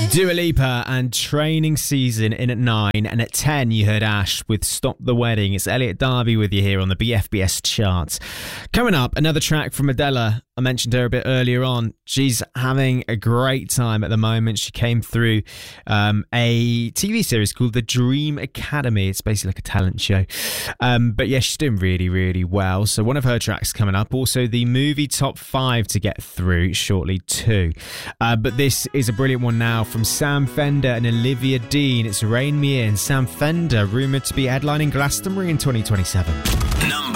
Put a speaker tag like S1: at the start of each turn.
S1: Dua Lipa and Training Season in at 9, and at 10 you heard Ash with Stop the Wedding. It's Elliot Darby with you here on the BFBS charts. Coming up, another track from Adela. I mentioned her a bit earlier on. She's having a great time at the moment. She came through a TV series called The Dream Academy. It's basically like a talent show. But yeah, she's doing really, really well. So one of her tracks coming up. Also the movie top 5 to get through shortly too. But this is a brilliant one now from Sam Fender and Olivia Dean. It's Rain Me In. Sam Fender, rumoured to be headlining Glastonbury in 2027.